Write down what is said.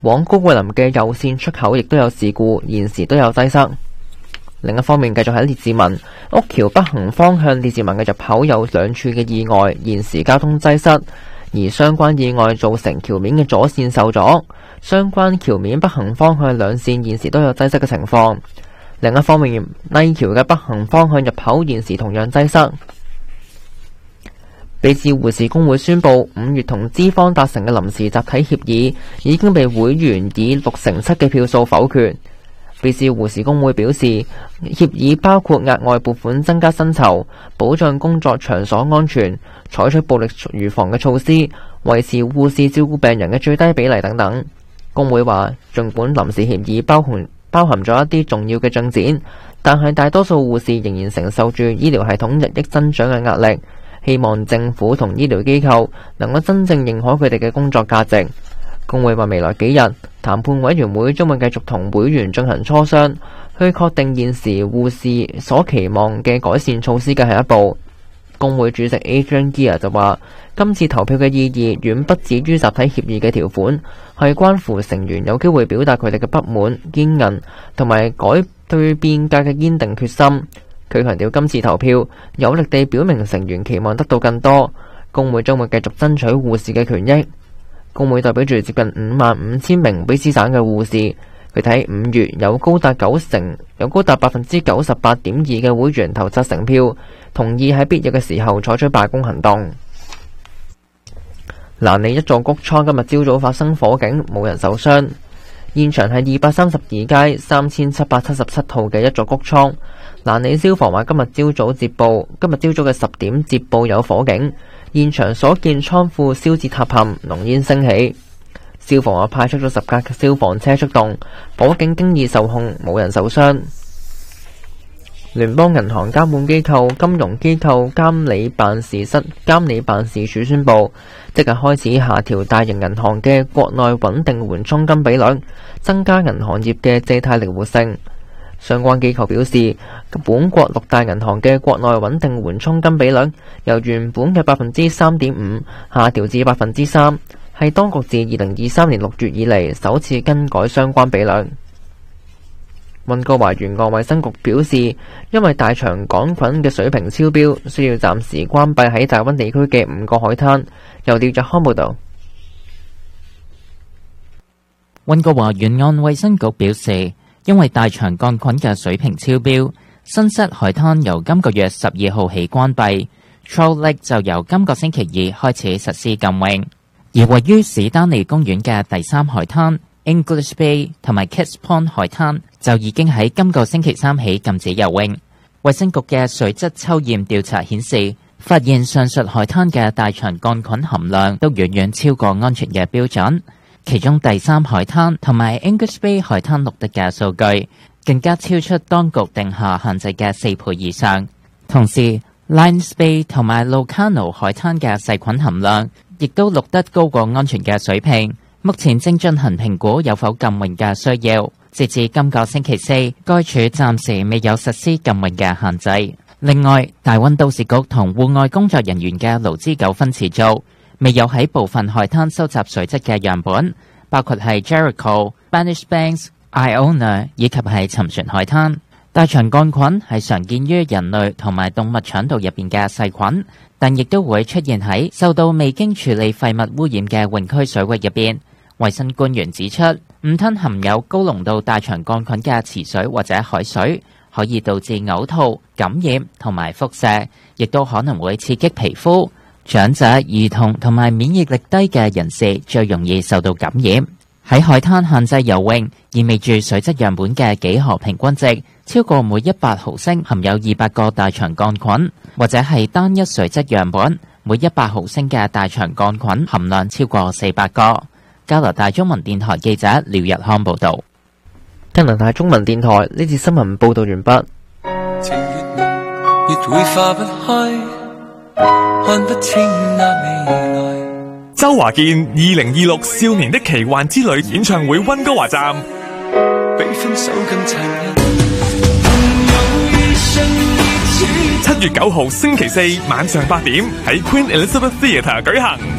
往高桂林嘅右線出口亦都有事故，現時都有擠塞。另一方面，繼續喺烈士文屋橋北行方向烈士文嘅入口有兩處嘅意外，現時交通擠塞，而相關意外造成橋面嘅左線受阻，相關橋面北行方向兩線現時都有擠塞嘅情況。另一方面，麗橋嘅北行方向入口現時同樣擠塞。卑詩護士工會宣布，5月同資方達成嘅臨時集體協議已經被會員以6成7嘅票數否決。卑詩護士工會表示，協議包括額外撥款增加薪酬、保障工作場所安全、採取暴力預防嘅措施、維持護士照顧病人嘅最低比例等等。工會話，儘管臨時協議包含咗一啲重要嘅進展，但係大多數護士仍然承受住醫療系統日益增長嘅壓力，希望政府同醫療機構能夠真正認可佢哋嘅工作價值。工會話未來幾日談判委員會將會繼續同會員進行磋商，去確定現時護士所期望嘅改善措施嘅下一步。工會主席 Adrian Gear 就話，今次投票嘅意義遠不止於集體協議嘅條款，係關乎成員有機會表達佢哋嘅不滿、堅韌同埋改對變革嘅堅定決心。佢強調今次投票有力地表明成員期望得到更多，工會將會繼續爭取護士嘅權益。工會代表住接近55,000名卑詩省嘅護士，佢睇5月有高達98.2%嘅會員投贊成票，同意喺必要嘅時候採取罷工行動。蘭利一座谷倉今日朝早發生火警，冇人受傷。現場係232街3777號嘅一座谷倉。蘭利消防話今日朝早嘅10點接報有火警，現場所見倉庫燒至塌陷，濃煙升起。消防話派出咗10架消防車出動，火警經已受控，冇人受傷。聯邦銀行監管機構金融機構監理辦事處宣布，即日開始下調大型銀行嘅國內穩定緩衝金比率，增加銀行業嘅借貸靈活性。相關機構表示，本國6大銀行嘅國內穩定緩衝金比率由原本嘅 3.5% 下調至 3%， 係當局自2023年6月以嚟首次更改相關比率。溫哥華沿岸衛生局表示，因為大腸桿菌嘅水平超標，需要暫時關閉喺大溫地區嘅5個海灘。由廖澤康報道。 溫哥華沿岸衛生局表示，因為大腸桿菌嘅水平超標，新塞海灘由今個月12號起關閉， Trout Lake 就由今個星期2開始實施禁泳，而位於史丹利公園嘅第3海灘 English Bay 同埋 Kids Pond 海灘就已經喺今個星期3起禁止游泳。衛生局嘅水質抽驗調查顯示，發現上述海灘嘅大腸桿菌含量都遠遠超過安全嘅標準，其中第3海灘同埋 English Bay 海灘錄得嘅數據更加超出當局定下限制嘅4倍以上。同時 Lions Bay 同埋 Locano 海灘嘅細菌含量亦都錄得高過安全嘅水平，目前正進行評估有否禁泳嘅需要。截至今個星期4，該處暫時未有實施禁泳嘅限制。另外，大溫都市局同戶外工作人員嘅勞資糾紛持續，未有喺部分海灘收集水質嘅樣本，包括係 Jericho、Spanish Banks、Iona 以及係沉船海灘。大腸桿菌係常見於人類同埋動物腸道入邊嘅細菌，但亦都會出現喺受到未經處理廢物污染嘅泳區水域入邊。衛生官員指出，5噸含有高濃度大腸桿菌嘅池水或者海水可以導致嘔吐、感染同埋腹瀉，亦都可能會刺激皮膚。長者、兒童同埋免疫力低嘅人士最容易受到感染。喺海灘限制游泳，意味住水質樣本嘅幾何平均值超過每100毫升含有200個大腸桿菌，或者係單一水質樣本每100毫升嘅大腸桿菌含量超過400個。加拿大中文電台記者廖日康報道。 加拿大中文電台呢次新聞報道完畢。 周華健2026少年的奇幻之旅演唱會溫哥華站，7月9號星期4晚上8點喺 Queen Elizabeth Theatre 舉行。